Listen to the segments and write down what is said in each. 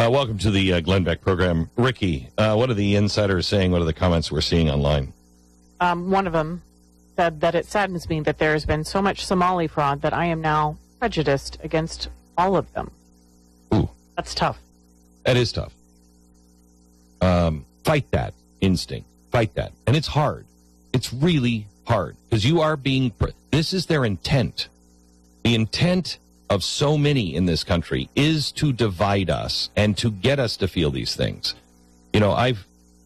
Welcome to the Glenn Beck program. Ricky, what are the insiders saying? What are the comments we're seeing online? One of them said that it saddens me that there has been so much Somali fraud that I am now prejudiced against all of them. Ooh. That's tough. That is tough. Fight that instinct. Fight that. And it's hard. It's really hard because you are being... This is their intent. The intent of so many in this country is to divide us and to get us to feel these things. You know, I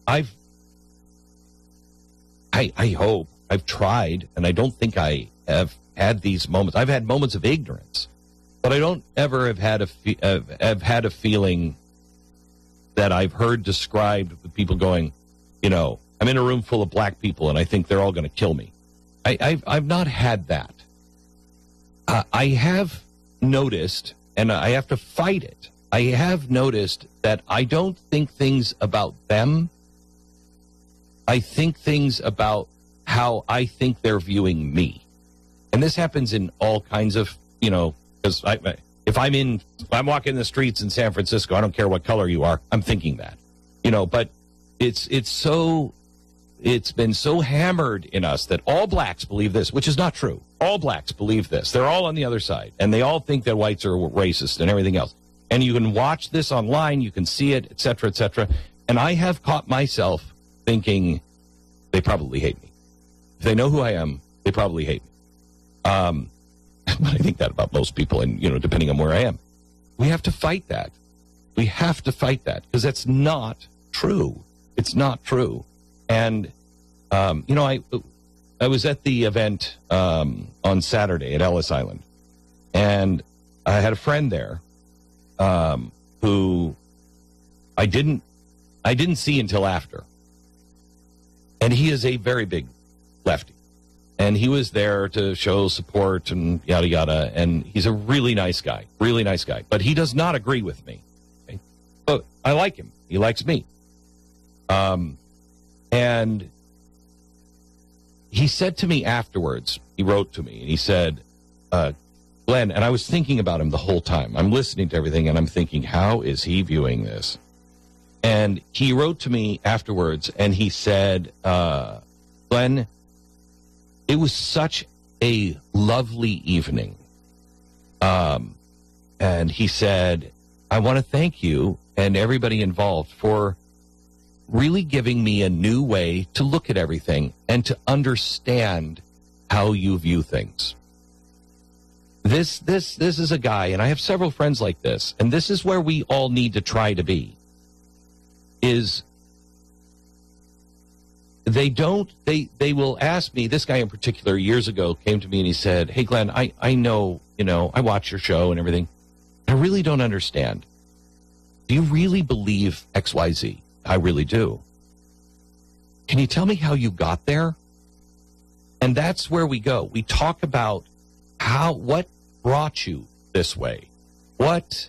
hope I've tried, and I don't think I have had these moments. I've had moments of ignorance, but I don't ever have had a feeling that I've heard described with people going, you know, I'm in a room full of black people and I think they're all going to kill me. I've not had that. I have noticed, and I have to fight it, I have noticed that I don't think things about them. I think things about how I think they're viewing me. And this happens in all kinds of, you know, because if I'm walking the streets in San Francisco, I don't care what color you are, I'm thinking that. You know, but it's been so hammered in us that all blacks believe this, which is not true. All blacks believe this. They're all on the other side, and they all think that whites are racist and everything else. And you can watch this online, you can see it, et cetera, et cetera. And I have caught myself thinking they probably hate me. If they know who I am, they probably hate me. I think that about most people, and, you know, depending on where I am. We have to fight that. We have to fight that because that's not true. It's not true. And, you know, I was at the event on Saturday at Ellis Island, and I had a friend there who I didn't see until after. And he is a very big lefty. And he was there to show support and yada, yada. And he's a really nice guy, really nice guy. But he does not agree with me. Okay? But I like him. He likes me. And he said to me afterwards, he wrote to me, and he said, Glenn, and I was thinking about him the whole time. I'm listening to everything, and I'm thinking, how is he viewing this? And he wrote to me afterwards, and he said, Glenn, it was such a lovely evening. And he said, I want to thank you and everybody involved for really giving me a new way to look at everything and to understand how you view things. This is a guy, and I have several friends like this, and this is where we all need to try to be, is they will ask me, this guy in particular years ago came to me and he said, hey Glenn, I know, you know, I watch your show and everything. I really don't understand. Do you really believe XYZ? I really do. Can you tell me how you got there? And that's where we go. We talk about what brought you this way? What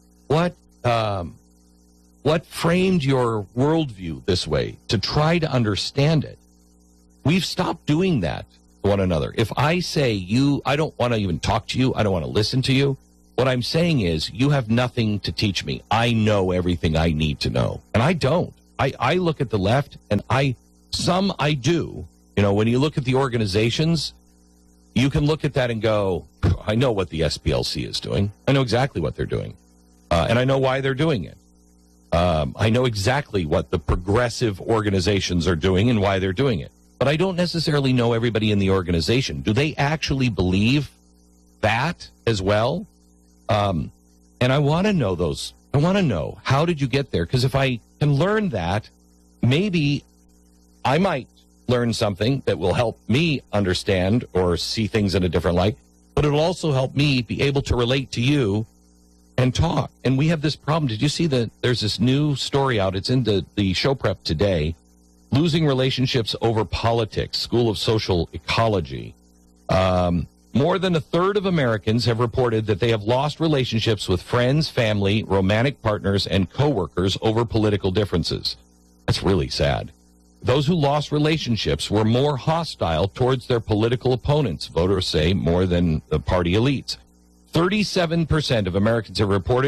framed your worldview this way to try to understand it? We've stopped doing that to one another. If I say I don't want to even talk to you, I don't want to listen to you, what I'm saying is you have nothing to teach me. I know everything I need to know. And I don't. I look at the left, and I do. You know, when you look at the organizations, you can look at that and go, I know what the SPLC is doing. I know exactly what they're doing. And I know why they're doing it. I know exactly what the progressive organizations are doing and why they're doing it. But I don't necessarily know everybody in the organization. Do they actually believe that as well? And I want to know those. I want to know, how did you get there? Because if I can learn that, maybe I might learn something that will help me understand or see things in a different light, but it'll also help me be able to relate to you and talk. And we have this problem. Did you see that there's this new story out? It's in the show prep today. Losing relationships over politics, School of Social Ecology. More than a third of Americans have reported that they have lost relationships with friends, family, romantic partners, and coworkers over political differences. That's really sad. Those who lost relationships were more hostile towards their political opponents, voters say, more than the party elites. 37% of Americans have reported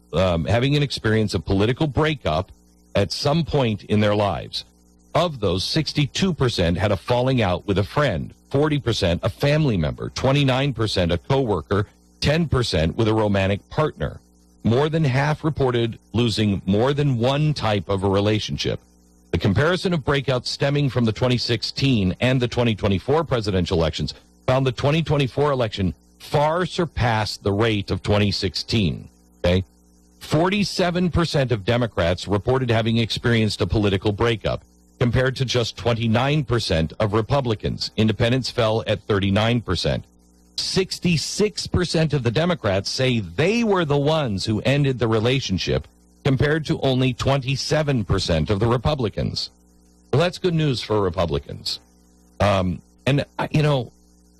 having an experience of political breakup at some point in their lives. Of those, 62% had a falling out with a friend, 40% a family member, 29% a coworker, 10% with a romantic partner. More than half reported losing more than one type of a relationship. The comparison of breakouts stemming from the 2016 and the 2024 presidential elections found the 2024 election far surpassed the rate of 2016. Okay? 47% of Democrats reported having experienced a political breakup, compared to just 29% of Republicans. Independents fell at 39%. 66% of the Democrats say they were the ones who ended the relationship, compared to only 27% of the Republicans. Well, that's good news for Republicans. And, you know,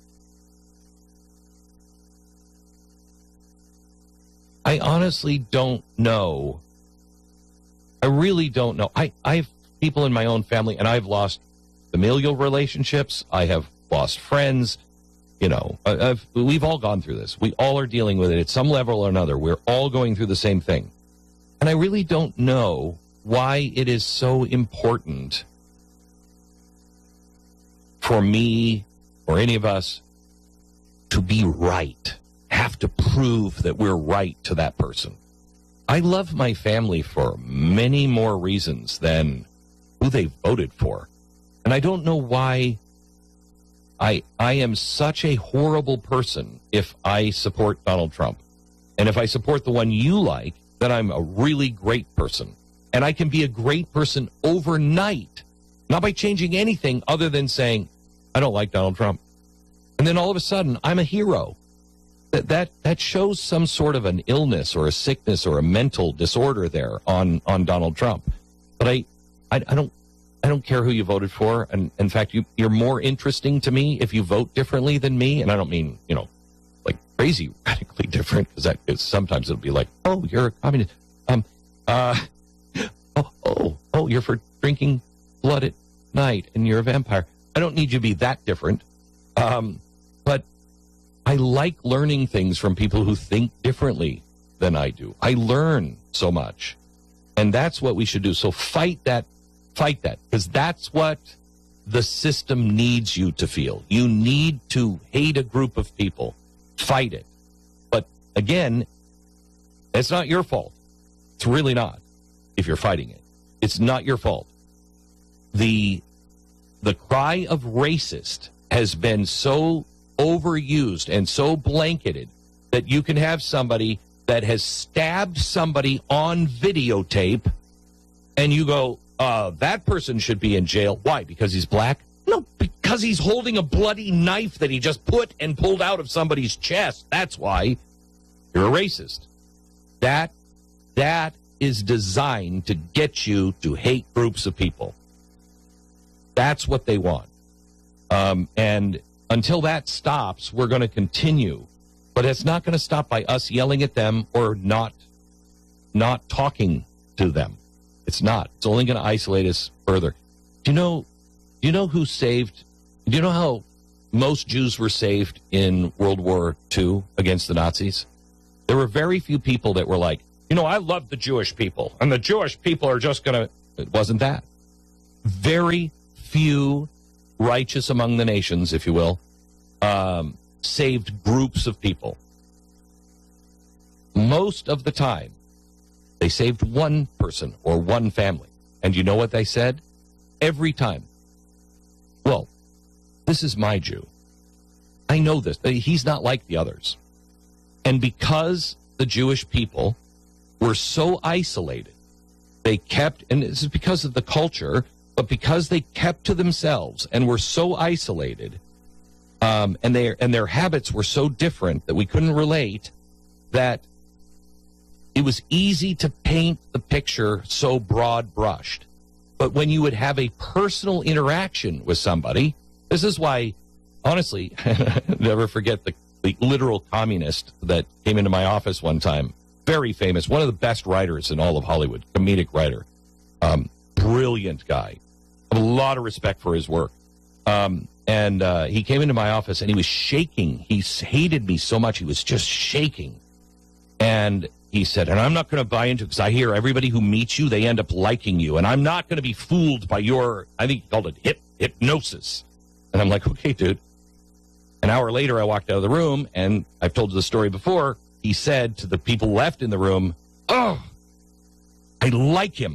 I honestly don't know. I really don't know. I've people in my own family, and I've lost familial relationships. I have lost friends. You know, we've all gone through this. We all are dealing with it at some level or another. We're all going through the same thing. And I really don't know why it is so important for me or any of us to be right, have to prove that we're right to that person. I love my family for many more reasons than who they voted for. And I don't know why I am such a horrible person if I support Donald Trump. And if I support the one you like, then I'm a really great person. And I can be a great person overnight, not by changing anything other than saying, I don't like Donald Trump. And then all of a sudden, I'm a hero. That shows some sort of an illness or a sickness or a mental disorder there on Donald Trump. But I don't care who you voted for. And in fact, you're more interesting to me if you vote differently than me. And I don't mean, you know, like crazy, radically different, because sometimes it'll be like, oh, you're a communist. You're for drinking blood at night and you're a vampire. I don't need you to be that different. But I like learning things from people who think differently than I do. I learn so much. And that's what we should do. So fight that, because that's what the system needs you to feel. You need to hate a group of people. Fight it. But again, it's not your fault. It's really not, if you're fighting it. It's not your fault. The cry of racist has been so overused and so blanketed that you can have somebody that has stabbed somebody on videotape and you go, that person should be in jail. Why? Because he's black? No, because he's holding a bloody knife that he just put and pulled out of somebody's chest. That's why. You're a racist. That is designed to get you to hate groups of people. That's what they want. And until that stops, we're going to continue. But it's not going to stop by us yelling at them or not talking to them. It's not. It's only going to isolate us further. Do you know who saved? Do you know how most Jews were saved in World War II against the Nazis? There were very few people that were like, you know, I love the Jewish people, and the Jewish people are just going to... It wasn't that. Very few righteous among the nations, if you will, saved groups of people. Most of the time, they saved one person or one family. And you know what they said? Every time. Well, this is my Jew. I know this. He's not like the others. And because the Jewish people were so isolated, they kept, and this is because of the culture, but because they kept to themselves and were so isolated, and their habits were so different that we couldn't relate, that it was easy to paint the picture so broad-brushed. But when you would have a personal interaction with somebody, this is why, honestly, never forget the literal communist that came into my office one time. Very famous, one of the best writers in all of Hollywood, comedic writer. Brilliant guy. I have a lot of respect for his work. And he came into my office and he was shaking. He hated me so much, he was just shaking. And he said, and I'm not going to buy into it because I hear everybody who meets you, they end up liking you. And I'm not going to be fooled by your, I think he called it hypnosis. And I'm like, okay, dude. An hour later, I walked out of the room, and I've told you the story before. He said to the people left in the room, oh, I like him.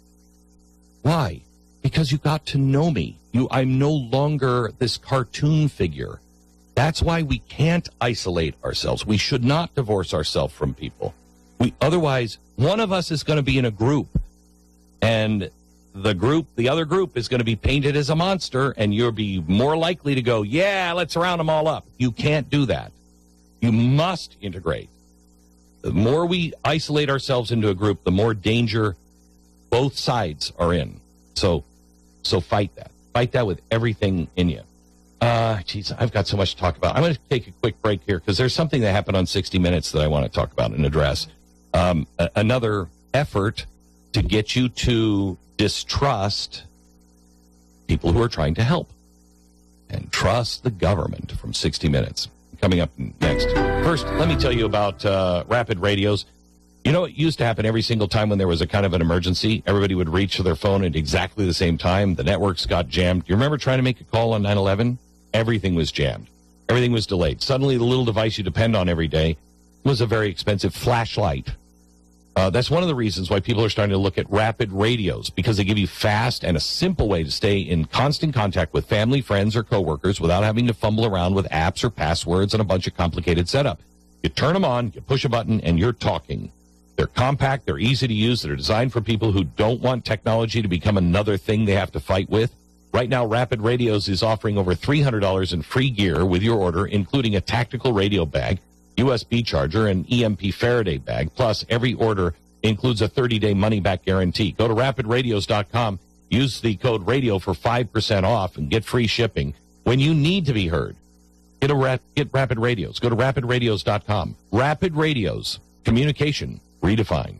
Why? Because you got to know me. I'm no longer this cartoon figure. That's why we can't isolate ourselves. We should not divorce ourselves from people. Otherwise, one of us is going to be in a group, and the other group is going to be painted as a monster, and you'll be more likely to go, yeah, let's round them all up. You can't do that. You must integrate. The more we isolate ourselves into a group, the more danger both sides are in. So fight that. Fight that with everything in you. Geez, I've got so much to talk about. I'm going to take a quick break here because there's something that happened on 60 Minutes that I want to talk about and address. Another effort to get you to distrust people who are trying to help and trust the government from 60 Minutes. Coming up next. First, let me tell you about rapid radios. You know, it used to happen every single time when there was a kind of an emergency. Everybody would reach for their phone at exactly the same time. The networks got jammed. You remember trying to make a call on 9/11? Everything was jammed. Everything was delayed. Suddenly, the little device you depend on every day was a very expensive flashlight. That's one of the reasons why people are starting to look at rapid radios, because they give you fast and a simple way to stay in constant contact with family, friends, or coworkers without having to fumble around with apps or passwords and a bunch of complicated setup. You turn them on, you push a button, and you're talking. They're compact, they're easy to use, they're designed for people who don't want technology to become another thing they have to fight with. Right now, Rapid Radios is offering over $300 in free gear with your order, including a tactical radio bag, USB charger, and EMP Faraday bag. Plus, every order includes a 30-day money-back guarantee. Go to rapidradios.com, use the code RADIO for 5% off, and get free shipping. When you need to be heard, get Rapid Radios. Go to rapidradios.com. Rapid Radios. Communication redefined.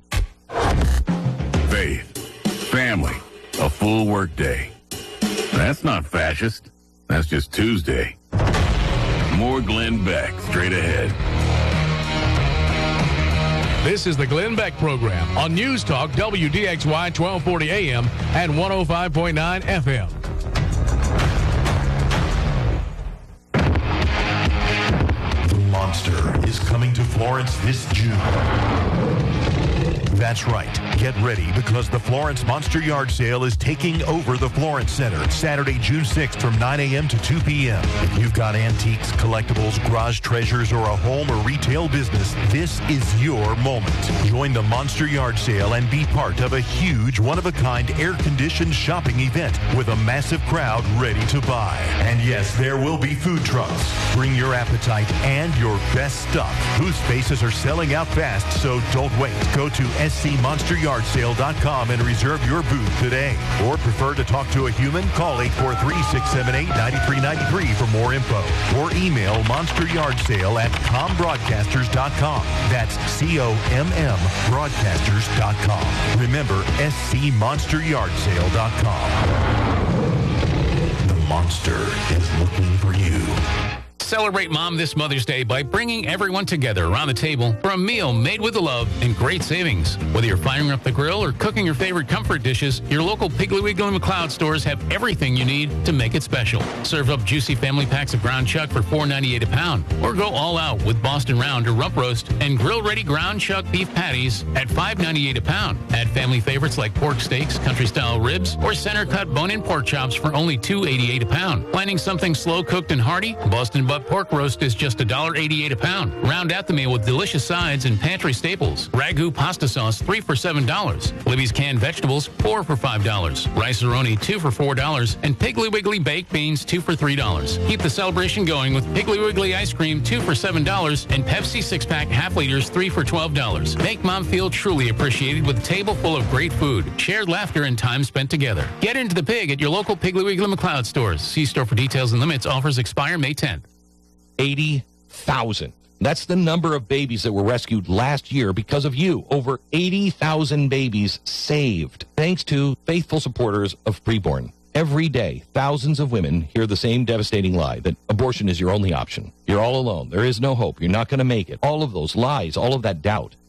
Faith, family, a full work day. That's not fascist. That's just Tuesday. More Glenn Beck straight ahead. This is the Glenn Beck Program on News Talk WDXY 1240 AM and 105.9 FM. The Monster is coming to Florence this June. That's right. Get ready because the Florence Monster Yard Sale is taking over the Florence Center Saturday, June 6th from 9 a.m. to 2 p.m. If you've got antiques, collectibles, garage treasures, or a home or retail business, this is your moment. Join the Monster Yard Sale and be part of a huge, one-of-a-kind, air-conditioned shopping event with a massive crowd ready to buy. And yes, there will be food trucks. Bring your appetite and your best stuff. Booth spaces are selling out fast, so don't wait. Go to scmonsteryardsale.com and reserve your booth today. Or prefer to talk to a human? Call 843-678-9393 for more info. Or email monsteryardsale@combroadcasters.com. That's COMM broadcasters.com. Remember, scmonsteryardsale.com. The Monster is looking for you. Celebrate Mom this Mother's Day by bringing everyone together around the table for a meal made with love and great savings. Whether you're firing up the grill or cooking your favorite comfort dishes, your local Piggly Wiggly and McLeod stores have everything you need to make it special. Serve up juicy family packs of ground chuck for $4.98 a pound, or go all out with Boston Round or Rump Roast and grill-ready ground chuck beef patties at $5.98 a pound. Add family favorites like pork steaks, country-style ribs, or center-cut bone-in pork chops for only $2.88 a pound. Planning something slow-cooked and hearty? Boston Butt pork roast is just $1.88 a pound. Round out the meal with delicious sides and pantry staples. Ragu pasta sauce, 3 for $7. Libby's canned vegetables, 4 for $5. Rice-A-Roni, 2 for $4. And Piggly Wiggly baked beans, 2 for $3. Keep the celebration going with Piggly Wiggly ice cream, 2 for $7. And Pepsi 6-pack half liters, 3 for $12. Make Mom feel truly appreciated with a table full of great food, shared laughter, and time spent together. Get into the pig at your local Piggly Wiggly McLeod stores. See store for details and limits. Offers expire May 10th. 80,000. That's the number of babies that were rescued last year because of you. Over 80,000 babies saved thanks to faithful supporters of Preborn. Every day, thousands of women hear the same devastating lie that abortion is your only option. You're all alone. There is no hope. You're not going to make it. All of those lies, all of that doubt.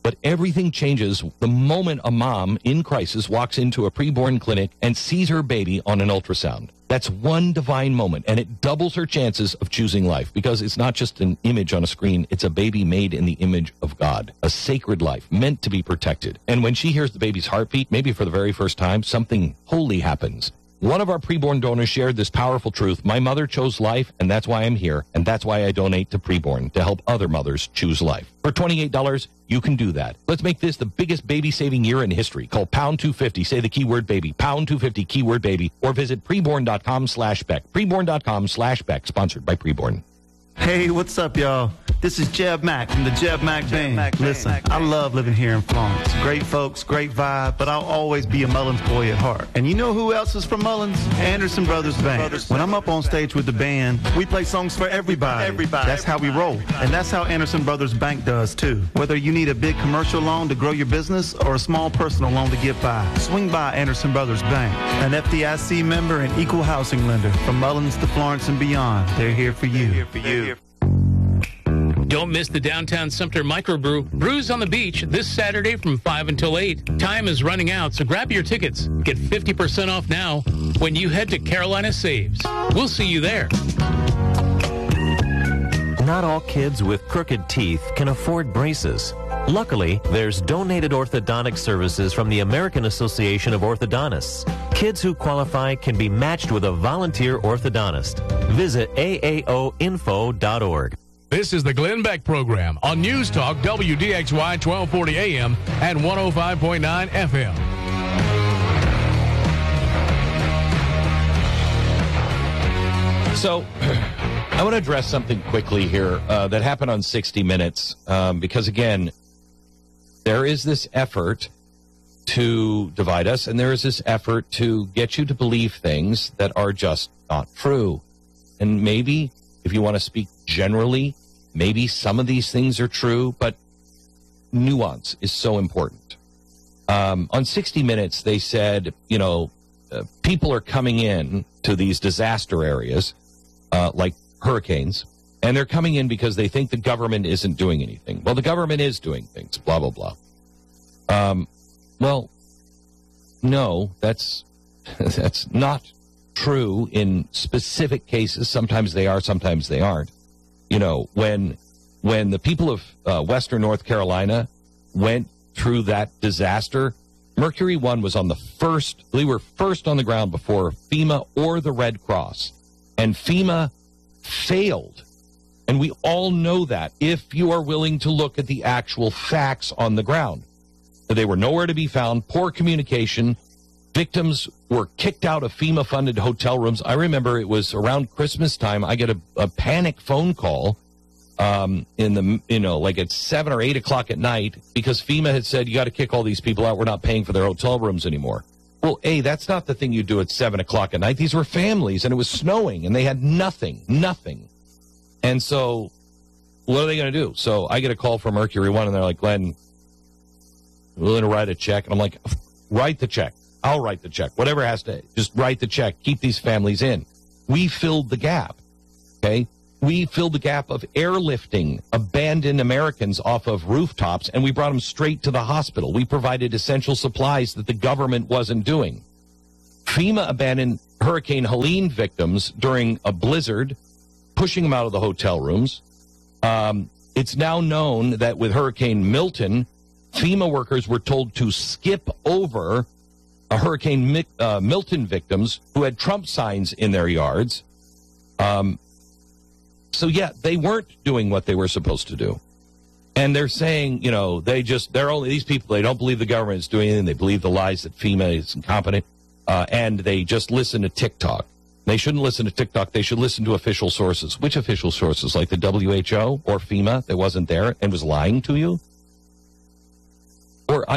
But everything changes the moment a mom in crisis walks into a preborn clinic and sees her baby on an ultrasound. That's one divine moment, and it doubles her chances of choosing life, because it's not just an image on a screen. It's a baby made in the image of God, a sacred life meant to be protected. And when she hears the baby's heartbeat, maybe for the very first time, something holy happens. One of our preborn donors shared this powerful truth. My mother chose life, and that's why I'm here, and that's why I donate to Preborn, to help other mothers choose life. For $28, you can do that. Let's make this the biggest baby-saving year in history. Call pound 250, say the keyword baby, pound 250, keyword baby, or visit preborn.com/Beck. Preborn.com/Beck, sponsored by Preborn. Hey, what's up, y'all? This is Jeb Mack from the Jeb Mack Band. Listen, I love living here in Florence. Great folks, great vibe, but I'll always be a Mullins boy at heart. And you know who else is from Mullins? Anderson Brothers Band. When I'm up on stage with the band, we play songs for everybody. That's how we roll. And that's how Anderson Brothers Bank does, too. Whether you need a big commercial loan to grow your business or a small personal loan to get by, swing by Anderson Brothers Bank. An FDIC member and equal housing lender. From Mullins to Florence and beyond, they're here for you. Don't miss the Downtown Sumter Microbrew Brews on the Beach this Saturday from 5 until 8. Time is running out, so grab your tickets. Get 50% off now when you head to Carolina Saves. We'll see you there. Not all kids with crooked teeth can afford braces. Luckily, there's donated orthodontic services from the American Association of Orthodontists. Kids who qualify can be matched with a volunteer orthodontist. Visit aaoinfo.org. This is the Glenn Beck Program on News Talk WDXY 1240 AM and 105.9 FM. So, I want to address something quickly here that happened on 60 Minutes, because, again, there is this effort to divide us, and there is this effort to get you to believe things that are just not true. And maybe, if you want to speak generally, maybe some of these things are true, but nuance is so important. On 60 Minutes, they said, people are coming in to these disaster areas, like hurricanes, and they're coming in because they think the government isn't doing anything. Well, the government is doing things, blah, blah, blah. Well, no, that's not true in specific cases. Sometimes they are, sometimes they aren't. When the people of Western North Carolina went through that disaster, Mercury One was on the first, we were first on the ground before FEMA or the Red Cross. And FEMA failed. And we all know that if you are willing to look at the actual facts on the ground. They were nowhere to be found, poor communication. Victims were kicked out of FEMA-funded hotel rooms. I remember it was around Christmas time. I get a panic phone call like at 7 or 8 o'clock at night because FEMA had said, you got to kick all these people out. We're not paying for their hotel rooms anymore. Well, that's not the thing you do at 7 o'clock at night. These were families, and it was snowing, and they had nothing. And so what are they going to do? So I get a call from Mercury One, and they're like, Glenn, we're willing to write a check. And I'm like, write the check. I'll write the check. Whatever has to, just write the check. Keep these families in. We filled the gap, okay? We filled the gap of airlifting abandoned Americans off of rooftops, and we brought them straight to the hospital. We provided essential supplies that the government wasn't doing. FEMA abandoned Hurricane Helene victims during a blizzard, pushing them out of the hotel rooms. It's now known that with Hurricane Milton, FEMA workers were told to skip over Hurricane Milton victims who had Trump signs in their yards. So, they weren't doing what they were supposed to do. And they're saying, these people, they don't believe the government is doing anything. They believe the lies that FEMA is incompetent. And they just listen to TikTok. They shouldn't listen to TikTok. They should listen to official sources. Which official sources? Like the WHO or FEMA that wasn't there and was lying to you? Or,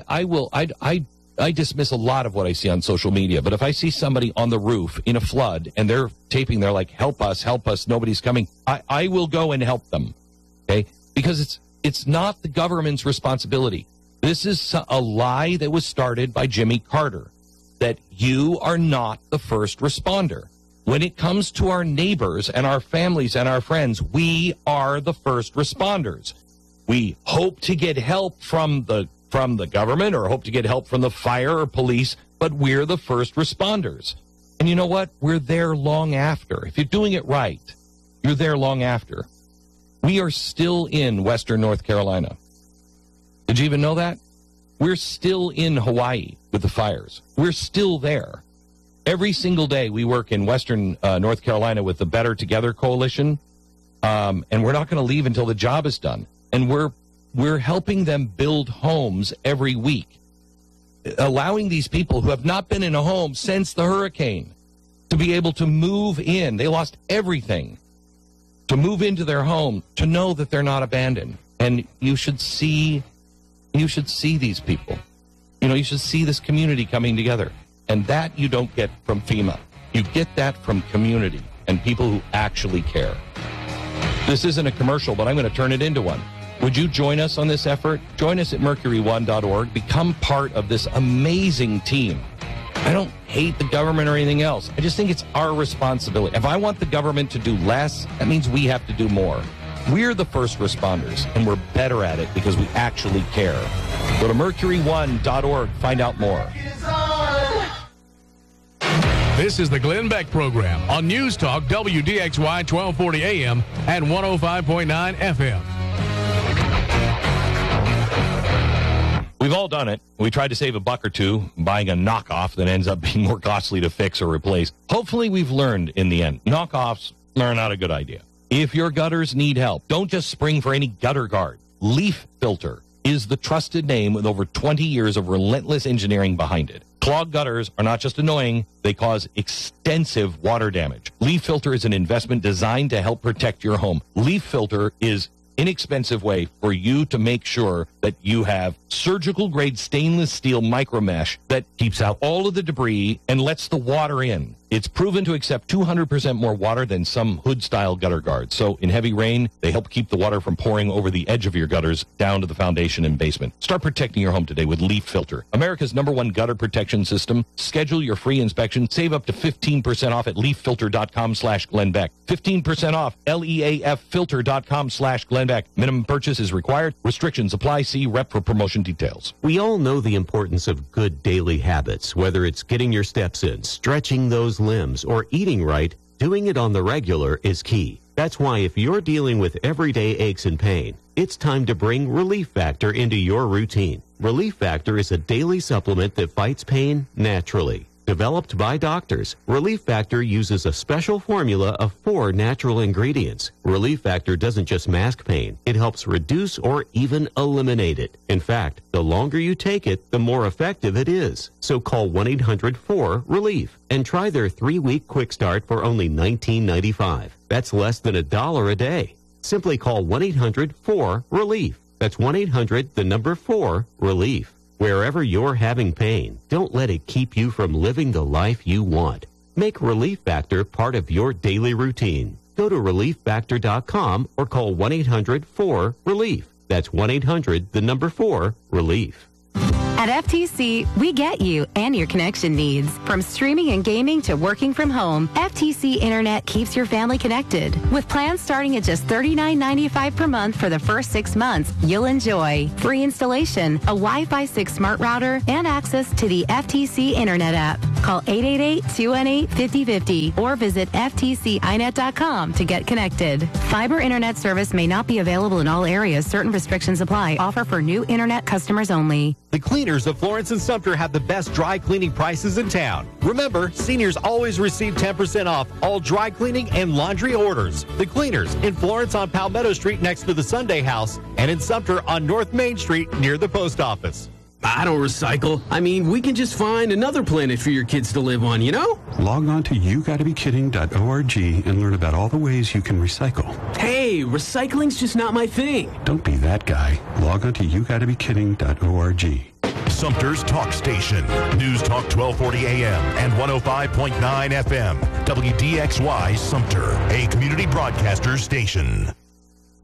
I dismiss a lot of what I see on social media, but if I see somebody on the roof in a flood and they're taping, they're like, help us, nobody's coming, I will go and help them, okay? Because it's not the government's responsibility. This is a lie that was started by Jimmy Carter, that you are not the first responder. When it comes to our neighbors and our families and our friends, we are the first responders. We hope to get help from the government or hope to get help from the fire or police, but we're the first responders. And you know what? We're there long after. If you're doing it right, you're there long after. We are still in Western North Carolina. Did you even know that? We're still in Hawaii with the fires. We're still there. Every single day we work in Western North Carolina with the Better Together Coalition, and we're not going to leave until the job is done. And we're helping them build homes every week, allowing these people who have not been in a home since the hurricane to be able to move in. They lost everything. To move into their home, to know that they're not abandoned. And you should see these people. You should see this community coming together. And that you don't get from FEMA. You get that from community and people who actually care. This isn't a commercial, but I'm going to turn it into one. Would you join us on this effort? Join us at mercury1.org. Become part of this amazing team. I don't hate the government or anything else. I just think it's our responsibility. If I want the government to do less, that means we have to do more. We're the first responders, and we're better at it because we actually care. Go to mercury1.org. Find out more. This is the Glenn Beck Program on News Talk WDXY 1240 AM and 105.9 FM. We've all done it. We tried to save a buck or two buying a knockoff that ends up being more costly to fix or replace. Hopefully we've learned in the end. Knockoffs are not a good idea. If your gutters need help, don't just spring for any gutter guard. Leaf Filter is the trusted name with over 20 years of relentless engineering behind it. Clogged gutters are not just annoying, they cause extensive water damage. Leaf Filter is an investment designed to help protect your home. Leaf Filter is inexpensive way for you to make sure that you have surgical grade stainless steel micro mesh that keeps out all of the debris and lets the water in. It's proven to accept 200% more water than some hood-style gutter guards. So in heavy rain, they help keep the water from pouring over the edge of your gutters down to the foundation and basement. Start protecting your home today with Leaf Filter, America's #1 gutter protection system. Schedule your free inspection. Save up to 15% off at leaffilter.com/Glenn Beck. 15% off, LEAFfilter.com/Glenn Beck. Minimum purchase is required. Restrictions apply. See rep for promotion details. We all know the importance of good daily habits, whether it's getting your steps in, stretching those limbs, or eating right. Doing it on the regular is key. That's why if you're dealing with everyday aches and pain, it's time to bring Relief Factor into your routine. Relief Factor is a daily supplement that fights pain naturally. Developed by doctors, Relief Factor uses a special formula of 4 natural ingredients. Relief Factor doesn't just mask pain, it helps reduce or even eliminate it. In fact, the longer you take it, the more effective it is. So call 1-800-4-RELIEF and try their 3-week quick start for only $19.95. That's less than $1 a day. Simply call 1-800-4-RELIEF. That's 1-800-4-RELIEF. Wherever you're having pain, don't let it keep you from living the life you want. Make Relief Factor part of your daily routine. Go to ReliefFactor.com or call 1-800-4-RELIEF. That's 1-800-4-RELIEF. At FTC, we get you and your connection needs. From streaming and gaming to working from home, FTC Internet keeps your family connected. With plans starting at just $39.95 per month for the first 6 months, you'll enjoy free installation, a Wi-Fi 6 smart router, and access to the FTC Internet app. Call 888-218-5050 or visit ftcinet.com to get connected. Fiber Internet service may not be available in all areas. Certain restrictions apply. Offer for new Internet customers only. The cleaners of Florence and Sumter have the best dry cleaning prices in town. Remember, seniors always receive 10% off all dry cleaning and laundry orders. The cleaners in Florence on Palmetto Street next to the Sunday House and in Sumter on North Main Street near the post office. I don't recycle. I mean, we can just find another planet for your kids to live on, you know? Log on to YouGottaBeKidding.org and learn about all the ways you can recycle. Hey, recycling's just not my thing. Don't be that guy. Log on to YouGottaBeKidding.org. Sumter's Talk Station. News Talk 1240 AM and 105.9 FM. WDXY Sumter, a community broadcaster station.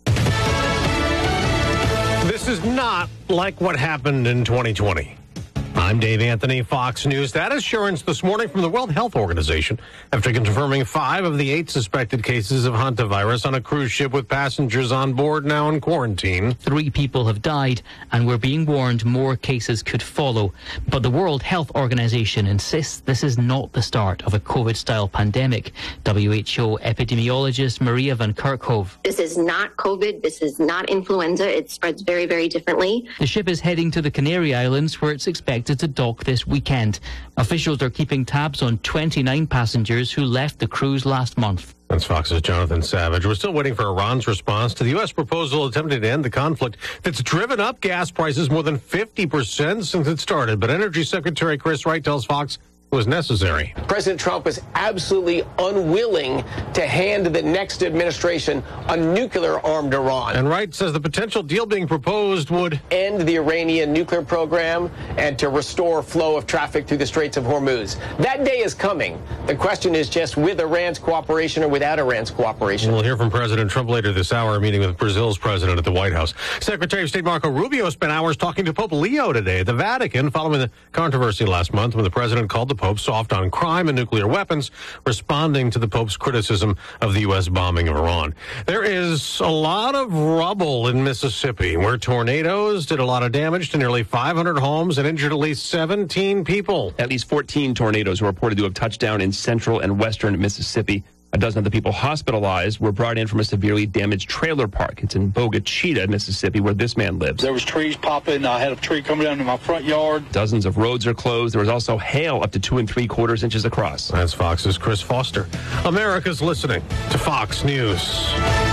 This is not like what happened in 2020. I'm Dave Anthony, Fox News. That assurance this morning from the World Health Organization after confirming 5 of the 8 suspected cases of hantavirus on a cruise ship with passengers on board now in quarantine. 3 people have died, and we're being warned more cases could follow. But the World Health Organization insists this is not the start of a COVID-style pandemic. WHO epidemiologist Maria van Kerkhove. This is not COVID. This is not influenza. It spreads very, very differently. The ship is heading to the Canary Islands, where it's expected to dock this weekend. Officials are keeping tabs on 29 passengers who left the cruise last month. That's Fox's Jonathan Savage. We're still waiting for Iran's response to the U.S. proposal attempting to end the conflict that's driven up gas prices more than 50% since it started. But Energy Secretary Chris Wright tells Fox was necessary. President Trump was absolutely unwilling to hand the next administration a nuclear-armed Iran. And Wright says the potential deal being proposed would end the Iranian nuclear program and to restore flow of traffic through the Straits of Hormuz. That day is coming. The question is just with Iran's cooperation or without Iran's cooperation. We'll hear from President Trump later this hour, meeting with Brazil's president at the White House. Secretary of State Marco Rubio spent hours talking to Pope Leo today at the Vatican following the controversy last month when the president called the Pope soft on crime and nuclear weapons, responding to the Pope's criticism of the U.S. bombing of Iran. There is a lot of rubble in Mississippi, where tornadoes did a lot of damage to nearly 500 homes and injured at least 17 people. At least 14 tornadoes were reported to have touched down in central and western Mississippi. A dozen of the people hospitalized were brought in from a severely damaged trailer park. It's in Bogue Chitto, Mississippi, where this man lives. There was trees popping. I had a tree coming down in my front yard. Dozens of roads are closed. There was also hail up to 2 3/4 inches across. That's Fox's Chris Foster. America's listening to Fox News.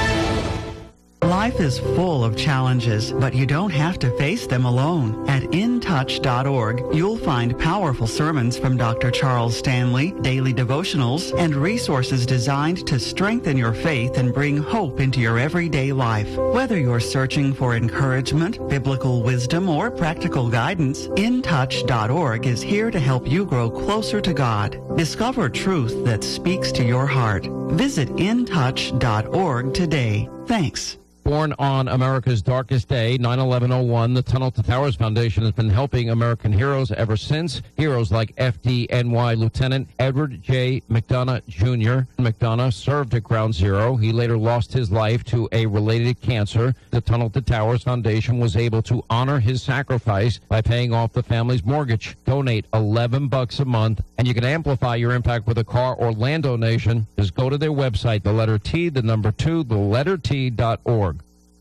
Life is full of challenges, but you don't have to face them alone. At intouch.org, you'll find powerful sermons from Dr. Charles Stanley, daily devotionals, and resources designed to strengthen your faith and bring hope into your everyday life. Whether you're searching for encouragement, biblical wisdom, or practical guidance, intouch.org is here to help you grow closer to God. Discover truth that speaks to your heart. Visit intouch.org today. Thanks. Born on America's darkest day, 9/11/01, the Tunnel to Towers Foundation has been helping American heroes ever since. Heroes like FDNY Lieutenant Edward J. McDonough Jr. McDonough served at Ground Zero. He later lost his life to a related cancer. The Tunnel to Towers Foundation was able to honor his sacrifice by paying off the family's mortgage. Donate $11 a month, and you can amplify your impact with a car or land donation. Just go to their website, the letter T, the number 2, the letter T.org.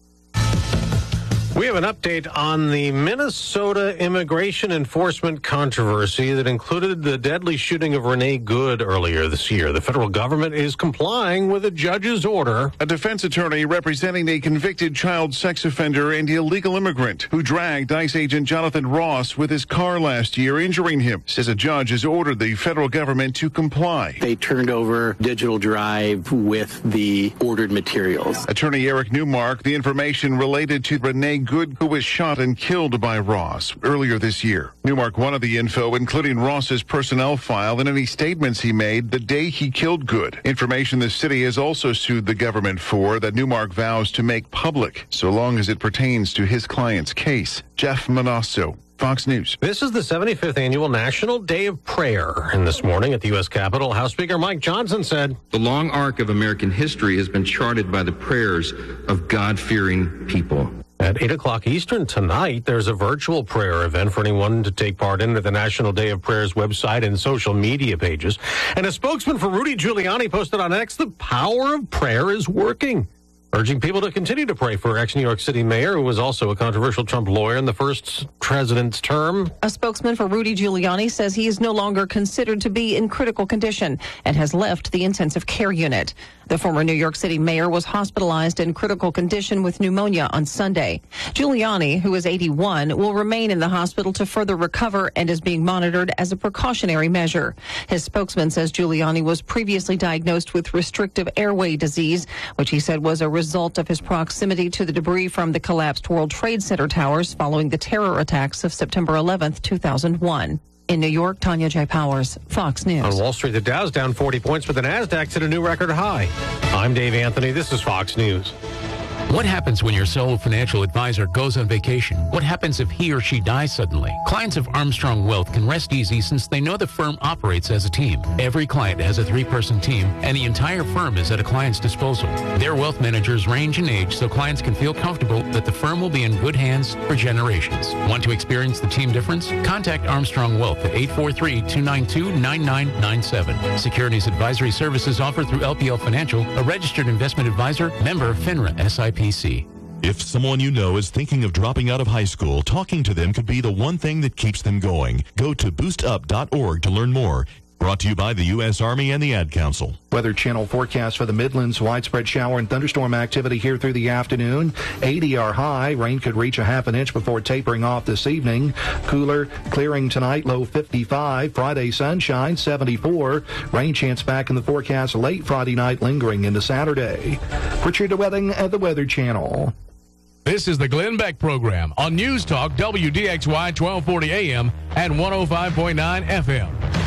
We have an update on the Minnesota immigration enforcement controversy that included the deadly shooting of Renee Good earlier this year. The federal government is complying with a judge's order. A defense attorney representing a convicted child sex offender and illegal immigrant who dragged ICE agent Jonathan Ross with his car last year, injuring him, says a judge has ordered the federal government to comply. They turned over digital drive with the ordered materials. Attorney Eric Newmark, the information related to Renee Good, who was shot and killed by Ross earlier this year. Newmark wanted the info, including Ross's personnel file and any statements he made the day he killed Good. Information the city has also sued the government for that Newmark vows to make public, so long as it pertains to his client's case. Jeff Manasso, Fox News. This is the 75th annual National Day of Prayer. And this morning at the U.S. Capitol, House Speaker Mike Johnson said, "The long arc of American history has been charted by the prayers of God-fearing people." At 8 o'clock Eastern tonight, there's a virtual prayer event for anyone to take part in at the National Day of Prayer's website and social media pages. And a spokesman for Rudy Giuliani posted on X, the power of prayer is working, urging people to continue to pray for ex-New York City mayor, who was also a controversial Trump lawyer in the first president's term. A spokesman for Rudy Giuliani says he is no longer considered to be in critical condition and has left the intensive care unit. The former New York City mayor was hospitalized in critical condition with pneumonia on Sunday. Giuliani, who is 81, will remain in the hospital to further recover and is being monitored as a precautionary measure. His spokesman says Giuliani was previously diagnosed with restrictive airway disease, which he said was a result of his proximity to the debris from the collapsed World Trade Center towers following the terror attacks of September 11th, 2001. In New York, Tanya J. Powers, Fox News. On Wall Street, the Dow's down 40 points, but the Nasdaq's at a new record high. I'm Dave Anthony. This is Fox News. What happens when your sole financial advisor goes on vacation? What happens if he or she dies suddenly? Clients of Armstrong Wealth can rest easy since they know the firm operates as a team. Every client has a 3-person team, and the entire firm is at a client's disposal. Their wealth managers range in age so clients can feel comfortable that the firm will be in good hands for generations. Want to experience the team difference? Contact Armstrong Wealth at 843-292-9997. Securities advisory services offered through LPL Financial, a registered investment advisor, member FINRA SIPC. If someone you know is thinking of dropping out of high school, talking to them could be the one thing that keeps them going. Go to boostup.org to learn more. Brought to you by the U.S. Army and the Ad Council. Weather Channel forecast for the Midlands. Widespread shower and thunderstorm activity here through the afternoon. 80 are high. Rain could reach a half an inch before tapering off this evening. Cooler, clearing tonight, low 55. Friday, sunshine, 74. Rain chance back in the forecast late Friday night, lingering into Saturday. Richard DeWetting at the Weather Channel. This is the Glenn Beck Program on News Talk WDXY 1240 AM and 105.9 FM.